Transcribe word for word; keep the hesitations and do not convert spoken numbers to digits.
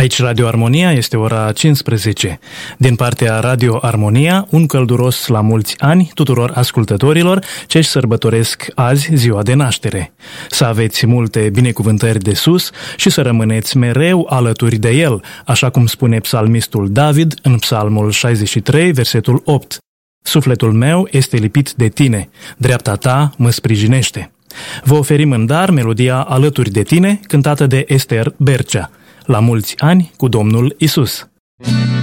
Aici Radio Armonia, este ora cincisprezece. Din partea Radio Armonia, un călduros la mulți ani tuturor ascultătorilor ce își sărbătoresc azi ziua de naștere. Să aveți multe binecuvântări de sus și să rămâneți mereu alături de el, așa cum spune psalmistul David în Psalmul șaizeci și trei, versetul opt. Sufletul meu este lipit de tine, dreapta ta mă sprijinește. Vă oferim în dar melodia Alături de tine, cântată de Ester Bercea. La mulți ani cu Domnul Isus!